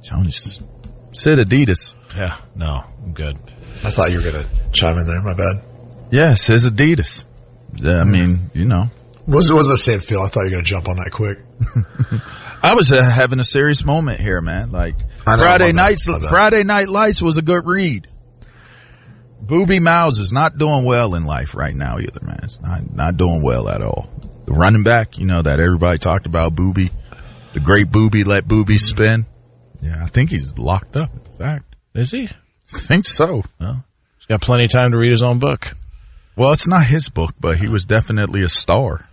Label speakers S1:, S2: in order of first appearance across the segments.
S1: Jonas said Adidas.
S2: Yeah, no, I'm good.
S3: I thought you were going to chime in there. My bad.
S1: Yeah, it says Adidas. I mean, you know.
S3: It wasn't the same feel. I thought you were going to jump on that quick.
S1: I was having a serious moment here, man. Like, Friday Night Lights was a good read. Booby Miles is not doing well in life right now either, man. It's not doing well at all. The running back, you know, that everybody talked about, Booby. The great Booby let Booby spin. Yeah, I think he's locked up, in fact.
S2: Is he?
S1: I think so.
S2: Well, he's got plenty of time to read his own book.
S1: Well, it's not his book, but he was definitely a star.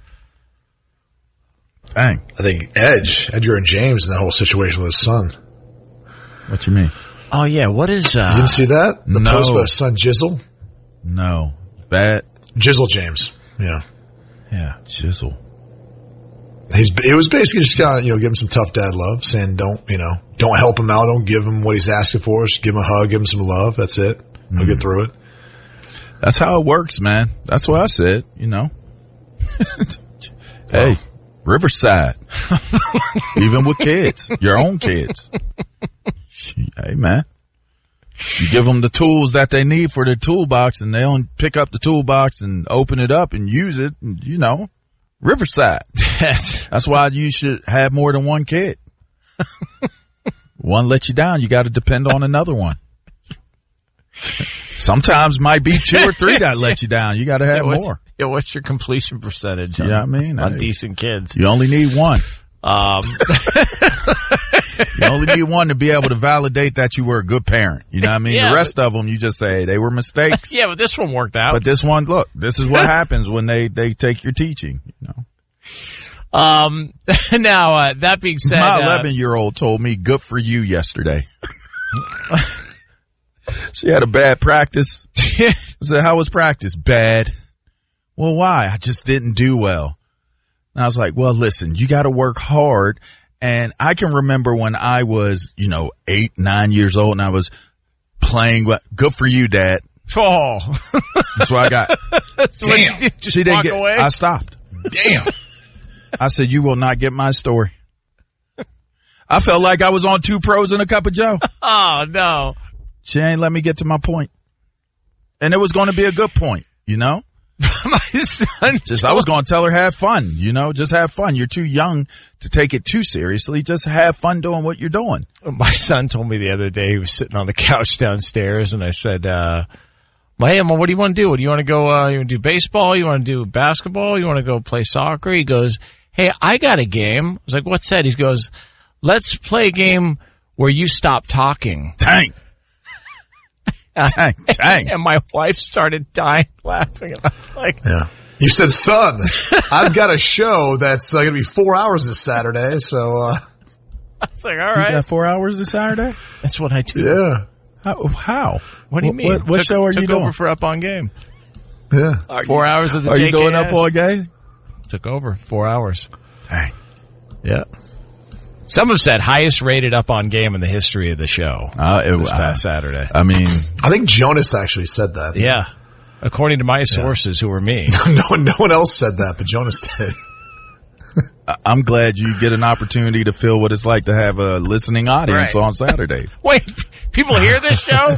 S1: Dang.
S3: I think Edgar and James, and that whole situation with his son.
S1: What you mean?
S2: Oh, yeah. What is...
S3: You didn't see that? The
S1: No.
S3: post about his son, Jizzle?
S1: No. Bad.
S3: Jizzle James. Yeah.
S2: Yeah.
S1: Chisel.
S3: It was basically just kind of, give him some tough dad love, saying don't help him out, don't give him what he's asking for, just give him a hug, give him some love, that's it. He'll get through it.
S1: That's how it works, man. That's what I said, Hey, Riverside. Even with kids, your own kids. Hey, man. You give them the tools that they need for their toolbox, and they don't pick up the toolbox and open it up and use it, and, Riverside. That's why you should have more than one kid. One let you down, you got to depend on another one. Sometimes might be 2 or 3 that let you down. You got to have more.
S2: Yeah, what's your completion percentage?
S1: You know what I mean?
S2: On decent kids.
S1: You only need one. You only need one to be able to validate that you were a good parent. You know what I mean?
S2: Yeah,
S1: the rest of them, you just say they were mistakes.
S2: Yeah, but this one worked out.
S1: But this one, look, this is what happens when they take your teaching.
S2: Now, that being said,
S1: my 11-year-old told me, "Good for you" yesterday. She had a bad practice. I said, "How was practice?" "Bad." "Well, why?" "I just didn't do well." And I was like, "Well, listen, you got to work hard." And I can remember when I was, 8, 9 years old, and I was playing. "Good for you, Dad."
S2: Oh,
S1: that's what I got.
S2: So damn. She didn't get away?
S1: I stopped.
S3: Damn.
S1: I said, "You will not get my story." I felt like I was on 2 Pros and a Cup of Joe.
S2: Oh, no.
S1: She ain't let me get to my point. And it was going to be a good point,
S2: My son
S1: I was going to tell her, have fun, just have fun. You're too young to take it too seriously. Just have fun doing what you're doing.
S2: My son told me the other day, he was sitting on the couch downstairs, and I said, "Hey, what do you want to do? Do you want to go, you want to do baseball? You want to do basketball? You want to go play soccer?" He goes, "Hey, I got a game." I was like, "What's that?" He goes, "Let's play a game where you stop talking."
S1: Dang. Dang.
S2: And my wife started dying laughing. And I was like,
S3: yeah. You said, "Son, I've got a show that's going to be 4 hours this Saturday." So,
S2: I was like, all right.
S1: You got 4 hours this Saturday?
S2: That's what I do.
S3: Yeah.
S1: How?
S2: What do you mean?
S1: What show are you doing?
S2: Took over for Up On Game.
S3: Yeah.
S2: 4 hours of the
S1: Are
S2: JKS.
S1: you doing Up On Game?
S2: Took over 4 hours.
S1: Dang.
S2: Yeah. Some have said highest rated Up On Game in the history of the show.
S1: It was
S2: past Saturday.
S1: I mean,
S3: I think Jonas actually said that.
S2: Yeah. According to my sources, who are me.
S3: No one else said that, but Jonas did.
S1: I'm glad you get an opportunity to feel what it's like to have a listening audience on Saturdays.
S2: Wait, people hear this show?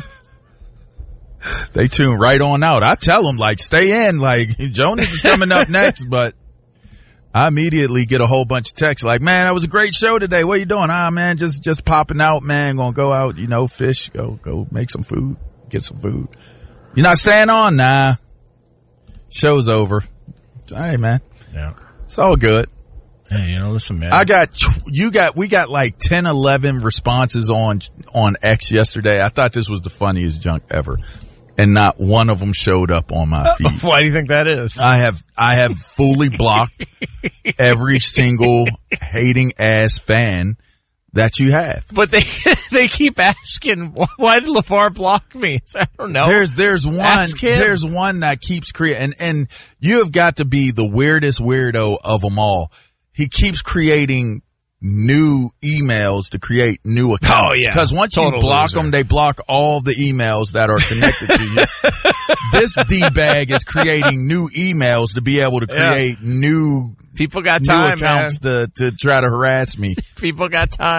S1: They tune right on out. I tell them, stay in. Jonas is coming up next, but I immediately get a whole bunch of texts "Man, that was a great show today. What are you doing?" "Man, just popping out, man. Gonna go out, fish, go make some food, get some food." "You're not staying on?" "Nah. Show's over." Hey, man.
S2: Yeah.
S1: It's all good.
S2: Hey, listen, man.
S1: We got 10, 11 responses on X yesterday. I thought this was the funniest junk ever. And not one of them showed up on my feed.
S2: Why do you think that is?
S1: I have fully blocked every single hating ass fan that you have.
S2: But they keep asking, why did LeVar block me? I don't know.
S1: There's one that keeps creating, and you have got to be the weirdest weirdo of them all. He keeps creating new emails to create new accounts.
S2: Oh, yeah.
S1: Because once you block them, they block all the emails that are connected to you. This D-bag is creating new emails to be able to create new
S2: people got time,
S1: accounts
S2: man.
S1: to try to harass me.
S2: People got time.